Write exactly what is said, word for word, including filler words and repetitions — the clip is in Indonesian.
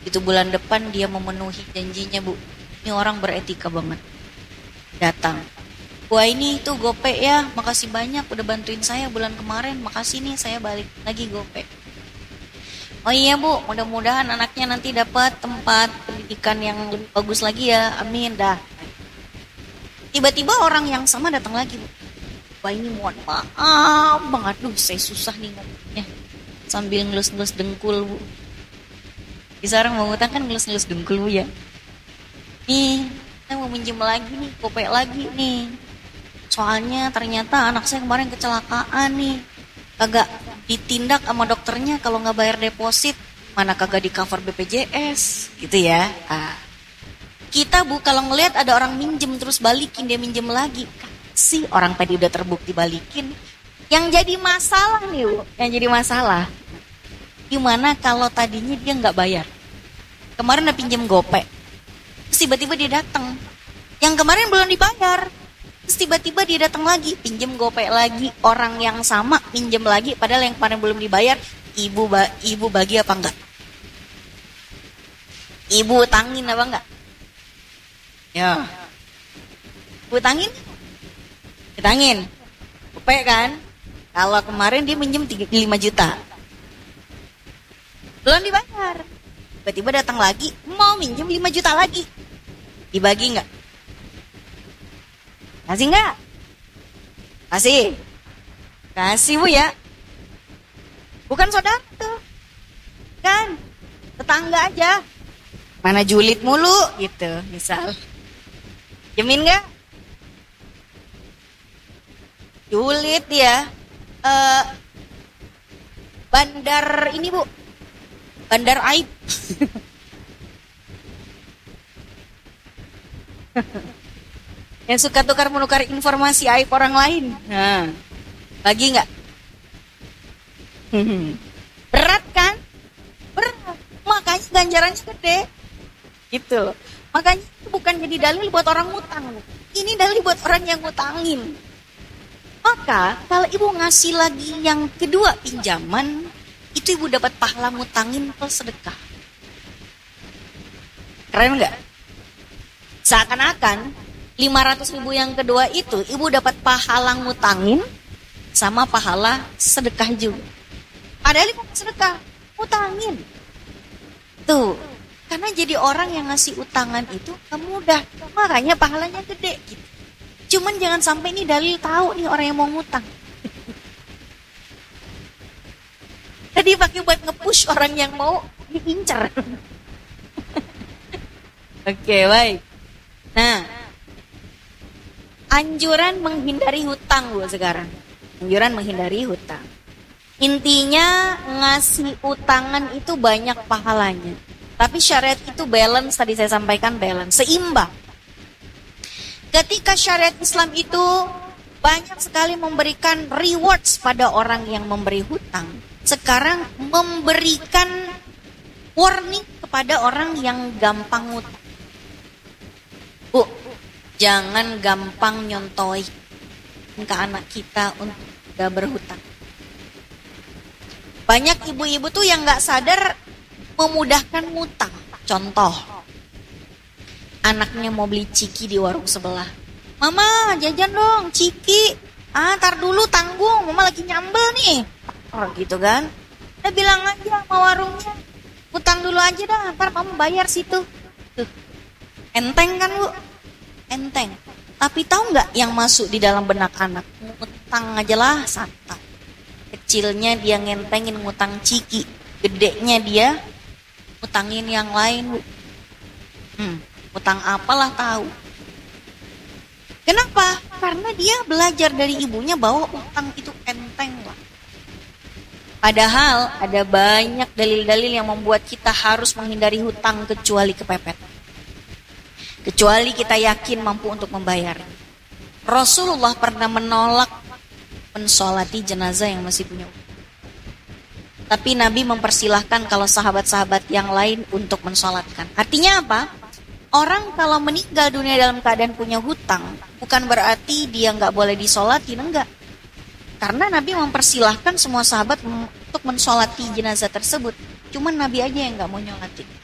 Itu bulan depan dia memenuhi janjinya, Bu. Ini orang beretika banget. Datang. Wah ini tuh gope ya, makasih banyak udah bantuin saya bulan kemarin. Makasih nih saya balik lagi gope. Oh iya Bu, mudah-mudahan anaknya nanti dapat tempat pendidikan yang lebih bagus lagi ya. Amin dah. Tiba-tiba orang yang sama datang lagi, Bu. Wah ini mohon maaf banget, duh saya susah nih ngomongnya. Sambil ngelus-ngelus dengkul, Bu. Bisa orang mau ngutang kan ngelus-ngelus dengkul, Bu ya. Nih, saya mau minjem lagi nih, gope lagi nih. Soalnya ternyata anak saya kemarin kecelakaan nih. Kagak ditindak sama dokternya kalau nggak bayar deposit. Mana kagak di cover B P J S, gitu ya. Ah. Kita Bu kalau ngelihat ada orang minjem terus balikin, dia minjem lagi. Si orang tadi udah terbukti balikin. Yang jadi masalah nih Bu, yang jadi masalah. Gimana kalau tadinya dia nggak bayar? Kemarin udah pinjem gope. Terus tiba-tiba dia datang. Yang kemarin belum dibayar. Terus tiba-tiba dia datang lagi, pinjem gope lagi, orang yang sama pinjem lagi, padahal yang kemarin belum dibayar. Ibu ba- ibu bagi apa enggak? Ibu utangin apa enggak? Ya. Ibu utangin? Utangin. Gope kan? Kalau kemarin dia minjem lima juta. Belum dibayar. Tiba-tiba datang lagi, mau minjem lima juta lagi. Dibagi enggak? Kasih enggak? Kasih. Kasih Bu ya. Bukan saudara tuh. Kan? Tetangga aja. Mana julid mulu gitu, misal. Jamin enggak? Julid ya. Uh, bandar ini Bu. Bandar aib. Yang suka tukar menukar informasi aib orang lain. Nah, bagi nggak? Berat kan? Berat. Makanya ganjarannya gede. Gitu. Makanya itu bukan jadi dalil buat orang ngutang. Ini dalil buat orang yang ngutangin. Maka kalau ibu ngasih lagi yang kedua pinjaman, itu ibu dapat pahala ngutangin plus sedekah. Keren nggak? Seakan-akan lima ratus ribu yang kedua itu ibu dapat pahala ngutangin sama pahala sedekah juga. Padahal ibu sedekah, ngutangin. Tuh, karena jadi orang yang ngasih utangan itu gak mudah. Makanya pahalanya gede gitu. Cuman jangan sampai ini dalil tahu nih orang yang mau ngutang. Tadi pakai buat nge-push orang yang mau diincar. Oke, baik. Nah, anjuran menghindari hutang Bu sekarang. Anjuran menghindari hutang. Intinya ngasih utangan itu banyak pahalanya. Tapi syariat itu balance, tadi saya sampaikan balance, seimbang. Ketika syariat Islam itu banyak sekali memberikan rewards pada orang yang memberi hutang. Sekarang memberikan warning kepada orang yang gampang hutang. Bu, jangan gampang nyontoi ke anak kita untuk gak berhutang. Banyak ibu-ibu tuh yang gak sadar memudahkan ngutang. Contoh, anaknya mau beli ciki di warung sebelah. Mama jajan dong ciki. Ah tar dulu tanggung, mama lagi nyambel nih. Oh gitu kan. Udah bilang aja sama warungnya, hutang dulu aja dah, ntar mama bayar situ. Tuh. Enteng kan Bu? Enteng. Tapi tahu nggak yang masuk di dalam benak anak? Ngutang aja lah santai. Kecilnya dia ngentengin ngutang ciki, gedenya dia ngutangin yang lain Bu. Hmm, ngutang apalah tahu. Kenapa? Karena dia belajar dari ibunya bahwa utang itu enteng lah. Padahal ada banyak dalil-dalil yang membuat kita harus menghindari hutang kecuali kepepet. Kecuali kita yakin mampu untuk membayar. Rasulullah pernah menolak mensolati jenazah yang masih punya utang. Tapi Nabi mempersilahkan kalau sahabat-sahabat yang lain untuk mensolatkan. Artinya apa? Orang kalau meninggal dunia dalam keadaan punya hutang, bukan berarti dia nggak boleh disolatin, enggak. Karena Nabi mempersilahkan semua sahabat untuk mensolati jenazah tersebut. Cuman Nabi aja yang nggak mau nyolatin.